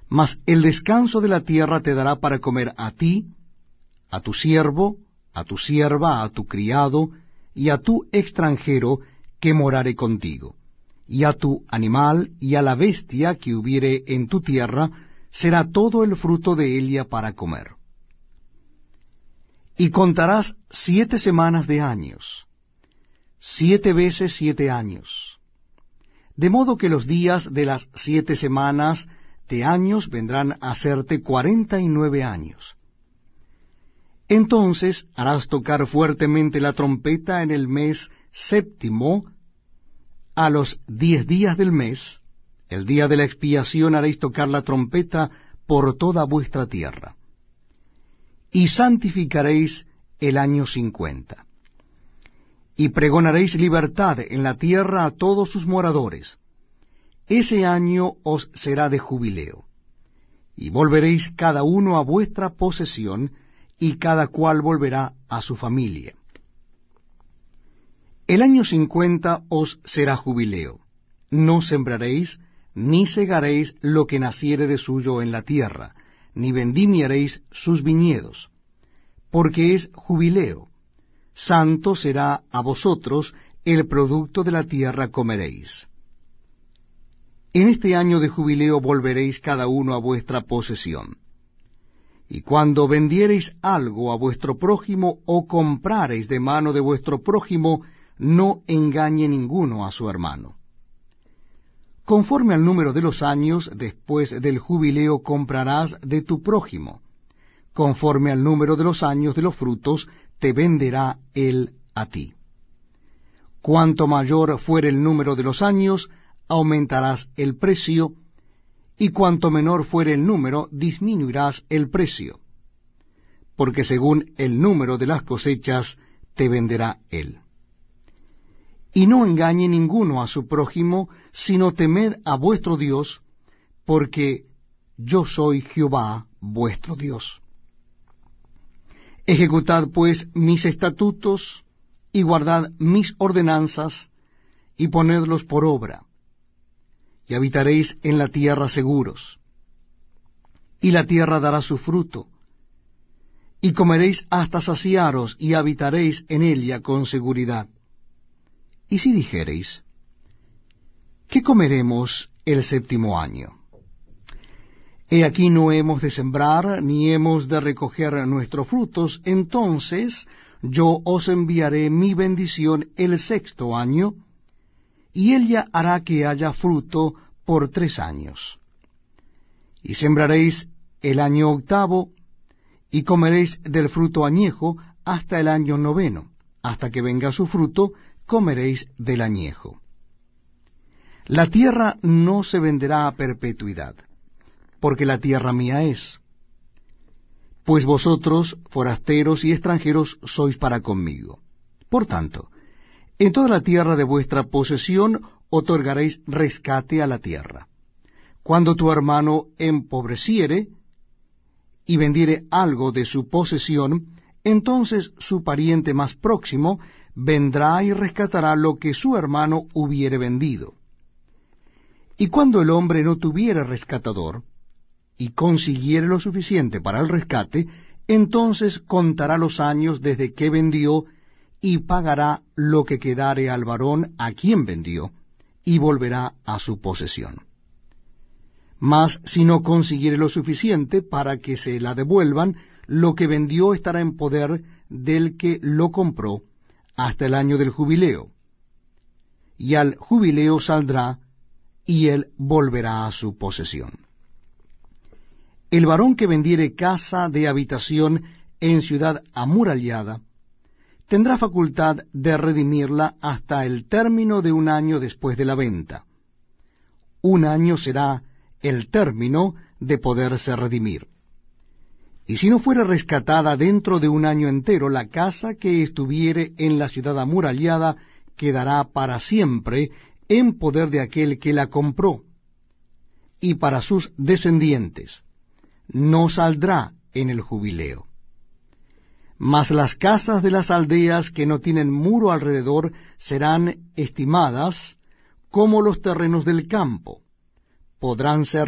Mas el descanso de la tierra te dará para comer a ti, a tu siervo, a tu sierva, a tu criado, y a tu extranjero que morare contigo, y a tu animal, y a la bestia que hubiere en tu tierra, será todo el fruto de ella para comer. Y contarás 7 semanas de años, 7 veces 7 años, de modo que los días de las 7 semanas de años vendrán a serte 49 años. Entonces harás tocar fuertemente la trompeta en el mes séptimo, a los 10 días del mes, el día de la expiación haréis tocar la trompeta por toda vuestra tierra. Y santificaréis el año 50. Y pregonaréis libertad en la tierra a todos sus moradores. Ese año os será de jubileo. Y volveréis cada uno a vuestra posesión, y cada cual volverá a su familia. El año 50 os será jubileo. No sembraréis, ni segaréis lo que naciere de suyo en la tierra, ni vendimiaréis sus viñedos, porque es jubileo. Santo será a vosotros, el producto de la tierra comeréis. En este año de jubileo volveréis cada uno a vuestra posesión. Y cuando vendiereis algo a vuestro prójimo, o comprareis de mano de vuestro prójimo, no engañe ninguno a su hermano. Conforme al número de los años, después del jubileo comprarás de tu prójimo. Conforme al número de los años de los frutos, te venderá él a ti. Cuanto mayor fuere el número de los años, aumentarás el precio, y cuanto menor fuere el número, disminuirás el precio, porque según el número de las cosechas te venderá él. Y no engañe ninguno a su prójimo, sino temed a vuestro Dios, porque yo soy Jehová vuestro Dios. Ejecutad pues mis estatutos, y guardad mis ordenanzas, y ponedlos por obra, y habitaréis en la tierra seguros. Y la tierra dará su fruto, y comeréis hasta saciaros, y habitaréis en ella con seguridad. Y si dijereis, ¿qué comeremos el séptimo año? He aquí no hemos de sembrar, ni hemos de recoger nuestros frutos, entonces yo os enviaré mi bendición el 6º año, y ella hará que haya fruto por 3 años. Y sembraréis el año 8, y comeréis del fruto añejo hasta el año 9, hasta que venga su fruto, comeréis del añejo. La tierra no se venderá a perpetuidad, porque la tierra mía es. Pues vosotros, forasteros y extranjeros, sois para conmigo. Por tanto, en toda la tierra de vuestra posesión otorgaréis rescate a la tierra. Cuando tu hermano empobreciere y vendiere algo de su posesión, entonces su pariente más próximo vendrá y rescatará lo que su hermano hubiere vendido. Y cuando el hombre no tuviere rescatador, y consiguiere lo suficiente para el rescate, entonces contará los años desde que vendió, y pagará lo que quedare al varón a quien vendió, y volverá a su posesión. Mas si no consiguiere lo suficiente para que se la devuelvan, lo que vendió estará en poder del que lo compró hasta el año del jubileo, y al jubileo saldrá, y él volverá a su posesión. El varón que vendiere casa de habitación en ciudad amurallada, tendrá facultad de redimirla hasta el término de 1 año después de la venta. 1 año será el término de poderse redimir. Y si no fuere rescatada dentro de 1 año entero, la casa que estuviere en la ciudad amurallada quedará para siempre en poder de aquel que la compró, y para sus descendientes. No saldrá en el jubileo. Mas las casas de las aldeas que no tienen muro alrededor serán estimadas como los terrenos del campo. Podrán ser